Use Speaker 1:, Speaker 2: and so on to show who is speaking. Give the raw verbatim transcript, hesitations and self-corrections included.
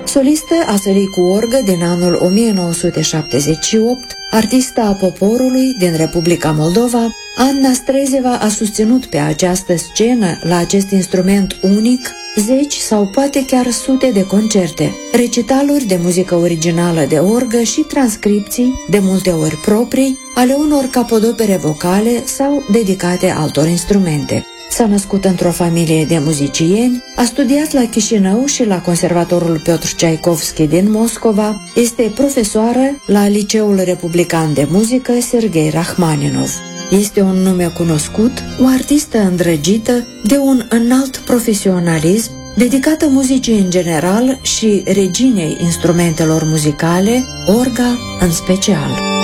Speaker 1: Solistă a sălit cu orgă din anul o mie nouă sute șaptezeci și opt, artistă a poporului din Republica Moldova, Anna Strezeva a susținut pe această scenă, la acest instrument unic, zeci sau poate chiar sute de concerte, recitaluri de muzică originală de orgă și transcripții, de multe ori proprii, ale unor capodopere vocale sau dedicate altor instrumente. S-a născut într-o familie de muzicieni, a studiat la Chișinău și la Conservatorul Piotr Tchaikovsky din Moscova, este profesoară la Liceul Republican de Muzică Serghei Rachmaninov. Este un nume cunoscut, o artistă îndrăgită de un înalt profesionalism, dedicată muzicii în general și reginei instrumentelor muzicale, orga în special.